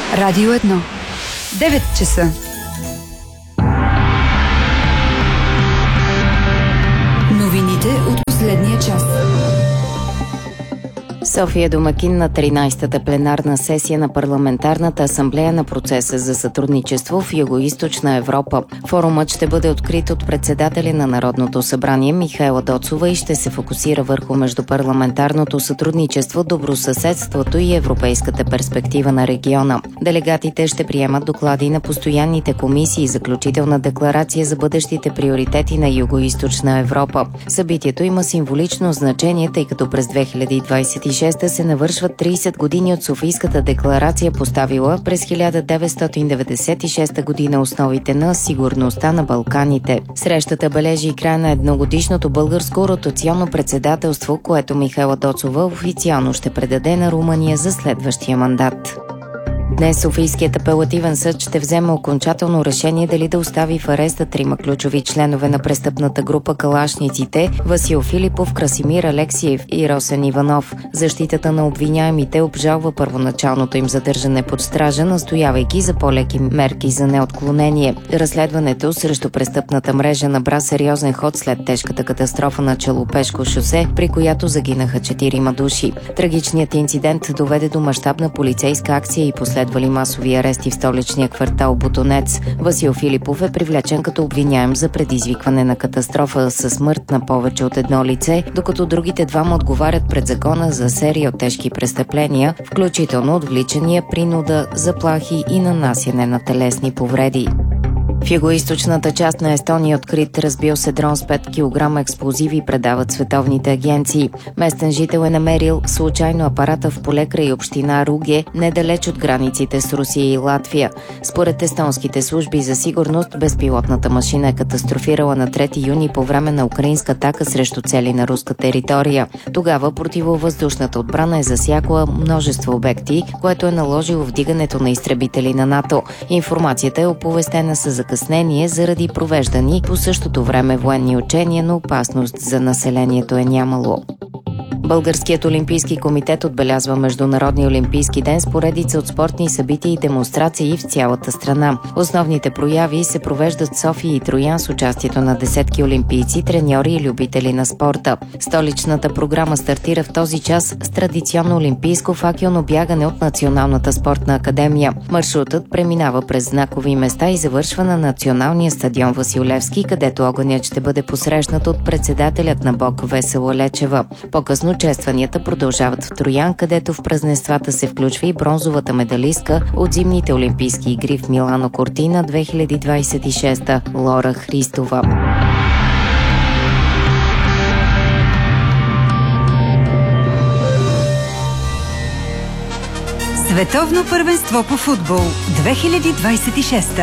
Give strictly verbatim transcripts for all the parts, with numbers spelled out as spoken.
Радио едно. девет часа. Новините от последния час. София е домакин на тринайсетата пленарна сесия на Парламентарната асамблея на процеса за сътрудничество в Югоизточна Европа. Форумът ще бъде открит от председателя на Народното събрание Михаела Доцова и ще се фокусира върху междупарламентарното сътрудничество, добросъседството и европейската перспектива на региона. Делегатите ще приемат доклади на постоянните комисии и заключителна декларация за бъдещите приоритети на Югоизточна Европа. Събитието има символично значение, тъй като през две хиляди двайсет и шеста се навършват трийсет години от Софийската декларация, поставила през хиляда деветстотин деветдесет и шеста година основите на сигурността на Балканите. Срещата бележи и края на едногодишното българско ротационно председателство, което Михаела Доцова официално ще предаде на Румъния за следващия мандат. Днес Софийският апелативен съд ще вземе окончателно решение дали да остави в ареста трима ключови членове на престъпната група Калашниците – Васил Филипов, Красимир Алексиев и Росен Иванов. Защитата на обвиняемите обжалва първоначалното им задържане под стража, настоявайки за по-леки мерки за неотклонение. Разследването срещу престъпната мрежа набра сериозен ход след тежката катастрофа на Челопешко шосе, при която загинаха четирима души. Трагичният инцидент доведе до мащабна полицейска акция и последва Следвали масови арести в столичния квартал Ботонец. Васил Филипов е привлечен като обвиняем за предизвикване на катастрофа със смърт на повече от едно лице, докато другите двама отговарят пред закона за серия от тежки престъпления, включително отвличания, принуда, заплахи и нанасяне на телесни повреди. В югоизточната част на Естония открит разбил се дрон с пет килограма експлозиви, предават световните агенции. Местен жител е намерил случайно апарата в поле край община Руге, недалеч от границите с Русия и Латвия. Според естонските служби за сигурност, безпилотната машина е катастрофирала на трети юни по време на украинска атака срещу цели на руска територия. Тогава противовъздушната отбрана е засякла множество обекти, което е наложило вдигането на изтребители на НАТО. Информацията е оповестена с закъснение заради провеждани по същото време военни учения, но опасност за населението е нямало. Българският олимпийски комитет отбелязва Международния олимпийски ден с поредица от спортни събития и демонстрации в цялата страна. Основните прояви се провеждат в София и Троян с участието на десетки олимпийци, треньори и любители на спорта. Столичната програма стартира в този час с традиционно олимпийско факелно бягане от Националната спортна академия. Маршрутът преминава през знакови места и завършва на Националния стадион Васил Левски, където огънят ще бъде посрещнат от председателят на БОК Весела Лечева. По-късно честванията продължават в Троян, където в празненствата се включва и бронзовата медалистка от зимните олимпийски игри в Милано Кортина две хиляди двайсет и шеста Лора Христова. Световно първенство по футбол две хиляди двайсет и шеста.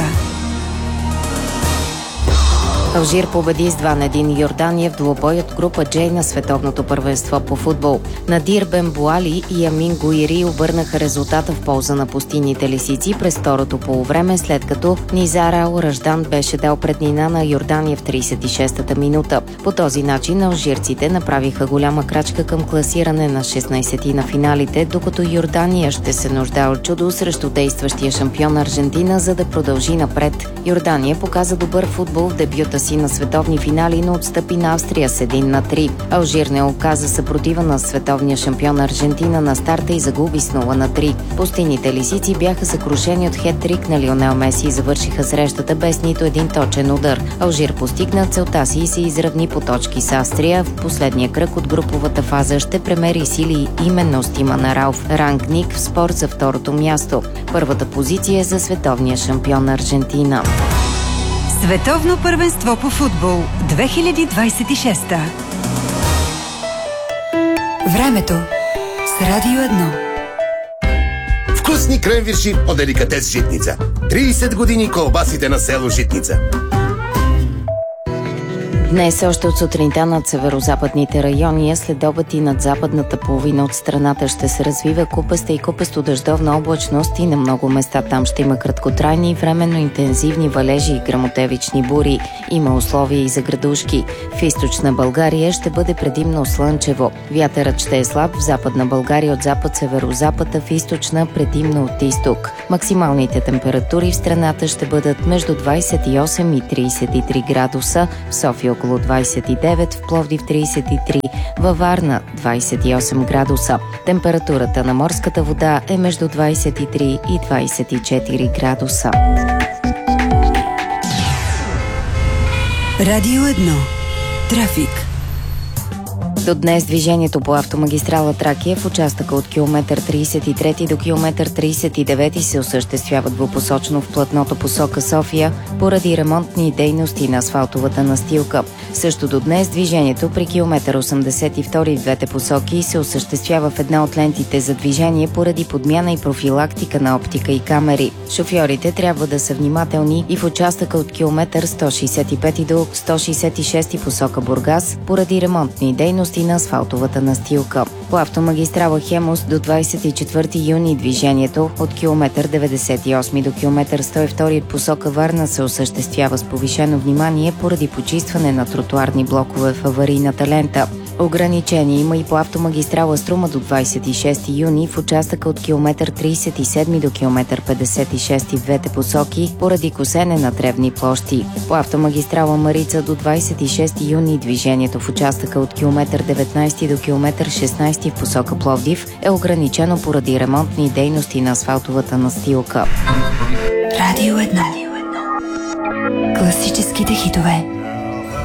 Алжир победи с два на един Йордания в двубой от група Джей на световното първенство по футбол. Надир Бен Буали и Амин Гуири обърнаха резултата в полза на пустинните лисици през второто полувреме, след като Низар Ал Раждан беше дал преднина на Йордания в трийсет и шестата минута. По този начин алжирците направиха голяма крачка към класиране на шестнайсети на финалите, докато Йордания ще се нуждае от чудо срещу действащия шампион Аржентина, за да продължи напред. Йордания показа добър футбол в дебюта си на световни финали, но отстъпи на Австрия с един на три. Алжир не оказа съпротива на световния шампион Аржентина на старта и загуби с нула на три. Пустинните лисици бяха съкрушени от хет-трик на Лионел Меси и завършиха срещата без нито един точен удар. Алжир постигна целта си и се изравни по точки с Австрия. В последния кръг от груповата фаза ще премери сили именно с тима на Ралф Рангник в спор за второто място. Първата позиция е за световния шампион Аржентина. Световно първенство по футбол две хиляди двайсет и шеста. Времето с Радио едно. Вкусни кренвирши от деликатес Житница. трийсет години колбасите на село Житница. Днес още от сутринта над северо-западните райони, а след обед и над западната половина от страната ще се развива купеста и купесто-дъждовна облачност и на много места там ще има краткотрайни и временно интензивни валежи и гръмотевични бури. Има условия и за градушки. В източна България ще бъде предимно слънчево. Вятърът ще е слаб в западна България от запад-северо-запад, а в източна предимно от изток. Максималните температури в страната ще бъдат между двадесет и осем и тридесет и три градуса, в София около двадесет и девет, в Пловдив тридесет и три, във Варна двадесет и осем градуса. Температурата на морската вода е между двадесет и три и двадесет и четири градуса. Радио едно. Трафик. До днес движението по автомагистрала Тракия в участъка от километър тридесет и трети до километър тридесет и девети се осъществява двупосочно в платното посока София поради ремонтни дейности на асфалтовата настилка. Също до днес движението при километър осемдесет и втори в двете посоки се осъществява в една от лентите за движение поради подмяна и профилактика на оптика и камери. Шофьорите трябва да са внимателни и в участъка от километър сто шестдесет и пети до сто шестдесет и шести посока Бургас поради ремонтни дейности на асфалтовата настилка. По автомагистрала Хемус до двадесет и четвърти юни движението от километър деветдесет и осми до километър сто и втори посока Варна се осъществява с повишено внимание поради почистване на тротуарни блокове в аварийната лента. Ограничение има и по автомагистрала Струма до двадесет и шести юни в участъка от километър тридесет и седми до километър петдесет и шести в двете посоки поради косене на тревни площи. По автомагистрала Марица до двадесет и шести юни движението в участъка от километър деветнадесети до километър шестнадесети в посока Пловдив е ограничено поради ремонтни дейности на асфалтовата настилка. Радио едно. Класическите хитове.